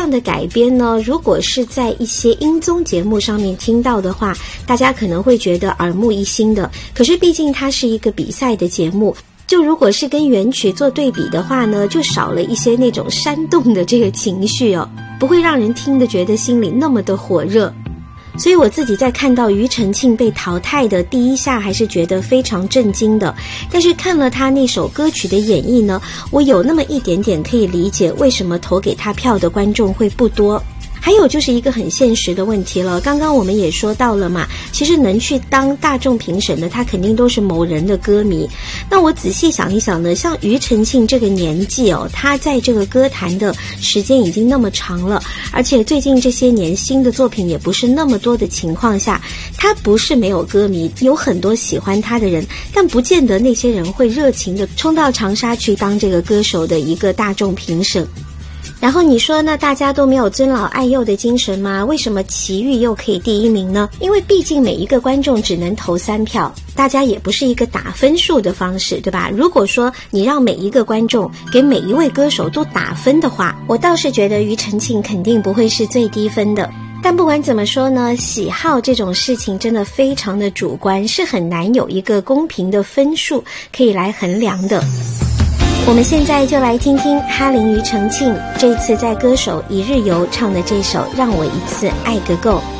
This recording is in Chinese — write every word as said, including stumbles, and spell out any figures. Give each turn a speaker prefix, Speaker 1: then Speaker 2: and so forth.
Speaker 1: 样的改编呢，如果是在一些音综节目上面听到的话，大家可能会觉得耳目一新的。可是毕竟它是一个比赛的节目，就如果是跟原曲做对比的话呢，就少了一些那种煽动的这个情绪哦，不会让人听得觉得心里那么的火热。所以我自己在看到庾澄庆被淘汰的第一下还是觉得非常震惊的，但是看了他那首歌曲的演绎呢，我有那么一点点可以理解为什么投给他票的观众会不多。还有就是一个很现实的问题了，刚刚我们也说到了嘛，其实能去当大众评审的他肯定都是某人的歌迷。那我仔细想一想呢，像庾澄庆这个年纪哦，他在这个歌坛的时间已经那么长了，而且最近这些年新的作品也不是那么多的情况下，他不是没有歌迷，有很多喜欢他的人，但不见得那些人会热情的冲到长沙去当这个歌手的一个大众评审。然后你说那大家都没有尊老爱幼的精神吗？为什么齐豫又可以第一名呢？因为毕竟每一个观众只能投三票，大家也不是一个打分数的方式，对吧？如果说你让每一个观众给每一位歌手都打分的话，我倒是觉得庾澄庆肯定不会是最低分的。但不管怎么说呢，喜好这种事情真的非常的主观，是很难有一个公平的分数可以来衡量的。我们现在就来听听哈林庾澄庆这次在歌手一日游唱的这首《让我一次爱个够》。